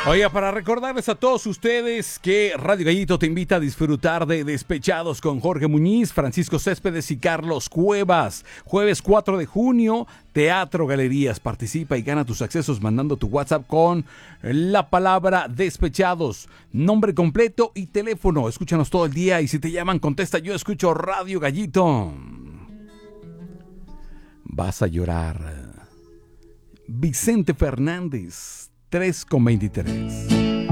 Oiga, para recordarles a todos ustedes que Radio Gallito te invita a disfrutar de Despechados con Jorge Muñiz, Francisco Céspedes y Carlos Cuevas. Jueves 4 de junio, Teatro Galerías. Participa y gana tus accesos mandando tu WhatsApp con la palabra Despechados, nombre completo y teléfono. Escúchanos todo el día y si te llaman, contesta: yo escucho Radio Gallito. Vas a llorar. Vicente Fernández, 3:23.